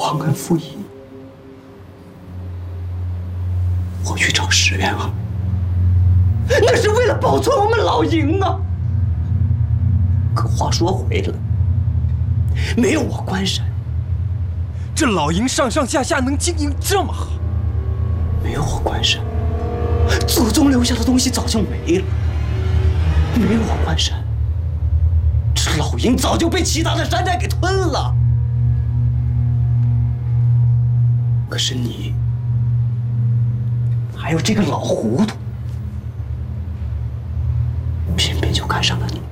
忘恩负义。我去找石元儿，那是为了保存我们老营啊。可话说回来，没有我关山， 这老营上上下下能经营这么好， 没有我关山，祖宗留下的东西早就没了。没有我关山，这老营早就被其他的山寨给吞了。可是你，还有这个老糊涂，偏偏就看上了你。